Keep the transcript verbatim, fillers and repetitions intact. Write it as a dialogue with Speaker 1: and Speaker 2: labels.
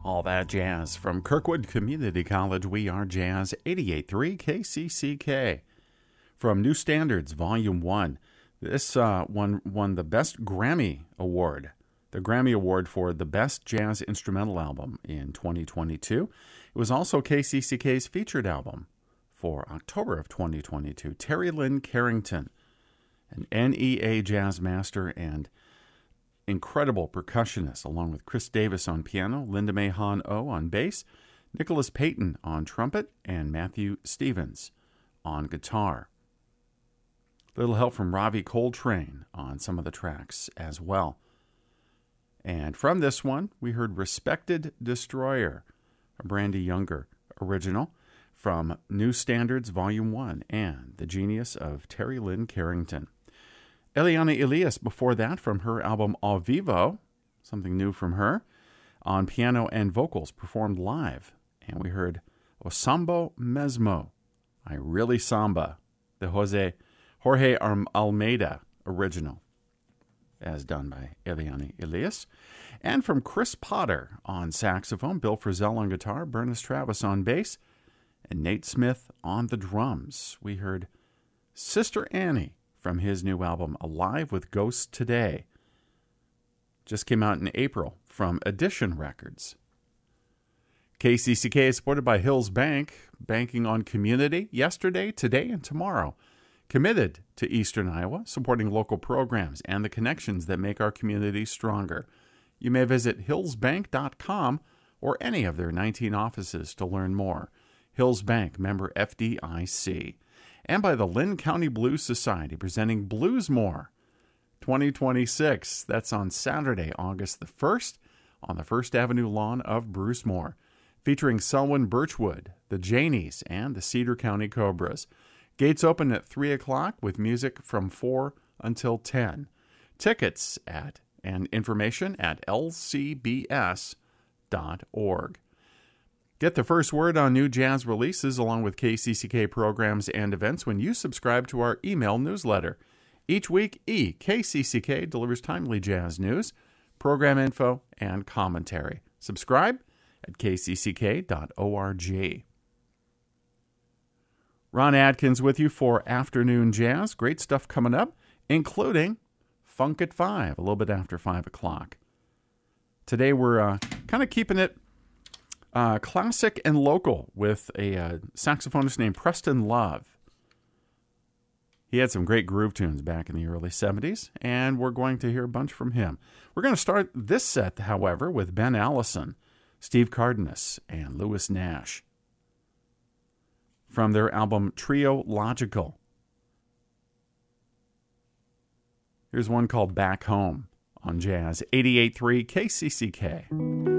Speaker 1: All that jazz from Kirkwood Community College. We are Jazz eighty-eight point three K C C K. From New Standards, Volume one. This uh, one won the Best Grammy Award. The Grammy Award for the Best Jazz Instrumental Album in twenty twenty-two. It was also K C C K's featured album for October of twenty twenty-two. Terry Lynn Carrington, an N E A jazz master and incredible percussionist, along with Chris Davis on piano, Linda May Han O on bass, Nicholas Payton on trumpet, and Matthew Stevens on guitar. Little help from Ravi Coltrane on some of the tracks as well. And from this one, we heard Respected Destroyer, a Brandy Younger original from New Standards Volume one and The Genius of Terry Lynn Carrington. Eliana Elias before that from her album Au Vivo, something new from her, on piano and vocals performed live. And we heard Osambo Mesmo, I Really Samba, the Jose, Jorge Almeida original, as done by Eliana Elias. And from Chris Potter on saxophone, Bill Frisell on guitar, Bernice Travis on bass, and Nate Smith on the drums. We heard Sister Annie from his new album, Alive with Ghosts Today. Just came out in April from Edition Records. K C C K is supported by Hills Bank, banking on community yesterday, today, and tomorrow. Committed to Eastern Iowa, supporting local programs and the connections that make our community stronger. You may visit hills bank dot com or any of their nineteen offices to learn more. Hills Bank, member F D I C. And by the Lynn County Blues Society, presenting Bluesmore twenty twenty-six. That's on Saturday, August the first, on the First Avenue lawn of Brucemore, featuring Selwyn Birchwood, the Janies, and the Cedar County Cobras. Gates open at three o'clock with music from four until ten. Tickets at and information at L C B S dot org. Get the first word on new jazz releases along with K C C K programs and events when you subscribe to our email newsletter. Each week, E K C C K delivers timely jazz news, program info, and commentary. Subscribe at k c c k dot org. Ron Adkins with you for Afternoon Jazz. Great stuff coming up, including Funk at five, a little bit after five o'clock. Today we're uh, kind of keeping it Uh, classic and local with a uh, saxophonist named Preston Love. He had some great groove tunes back in the early seventies, and we're going to hear a bunch from him. We're going to start this set, however, with Ben Allison, Steve Cardenas, and Lewis Nash from their album Trio Logical. Here's one called Back Home on Jazz eighty-eight point three K C C K.